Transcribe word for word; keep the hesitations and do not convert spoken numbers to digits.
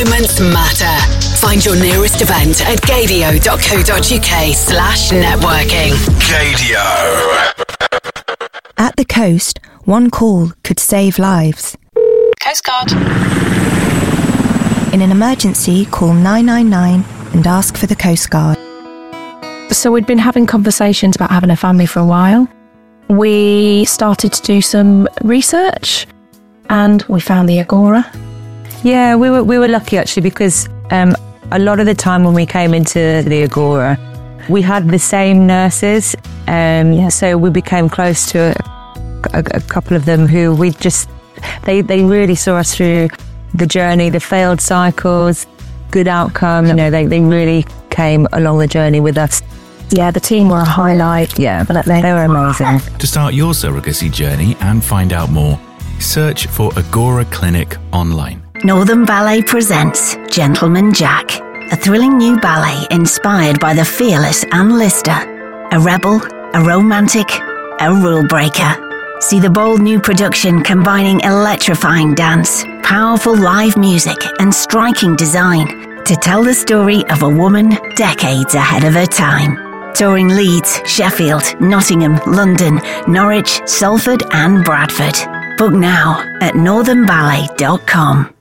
Moments matter. Find your nearest event at gadio dot co dot uk slash networking. Gadio. At the coast, one call could save lives. Coast Guard. In an emergency, call nine nine nine and ask for the Coast Guard. So we'd been having conversations about having a family for a while. We started to do some research and we found the Agora. Yeah, we were we were lucky actually because um, a lot of the time when we came into the Agora, we had the same nurses. Um, yeah, so we became close to a, a, a couple of them who we just, they, they really saw us through the journey, the failed cycles, good outcome. You know, they, they really came along the journey with us. Yeah, the team were a highlight. Yeah, they were amazing. To start your surrogacy journey and find out more, search for Agora Clinic online. Northern Ballet presents Gentleman Jack, a thrilling new ballet inspired by the fearless Anne Lister. A rebel, a romantic, a rule breaker. See the bold new production combining electrifying dance, powerful live music and striking design to tell the story of a woman decades ahead of her time. Touring Leeds, Sheffield, Nottingham, London, Norwich, Salford and Bradford. Book now at northern ballet dot com.